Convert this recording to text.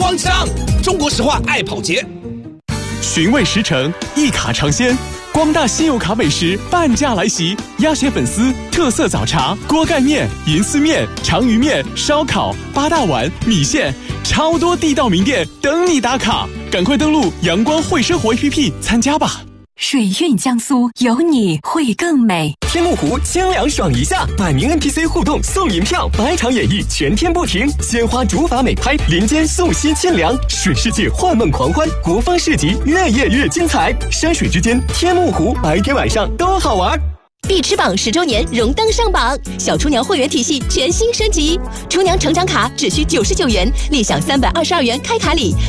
光枪。中国石化爱跑节， 寻味十城，一卡尝鲜。光大信用卡美食半价来袭，鸭血粉丝、特色早茶、锅盖面、银丝面、长鱼面、烧烤、八大碗、米线，超多地道名店等你打卡，赶快登录阳光会生活 APP 参加吧。 水韵江苏，有你会更美。 天目湖清凉爽一下，百名 NPC 互动送银票，百场演绎全天不停，鲜花竹筏美拍，林间素溪清凉，水世界幻梦狂欢，国风市集越夜越精彩，山水之间天目湖，白天晚上都好玩。 必吃榜10周年荣登上榜，小厨娘会员体系全新升级，厨娘成长卡只需99元，立享322元开卡礼。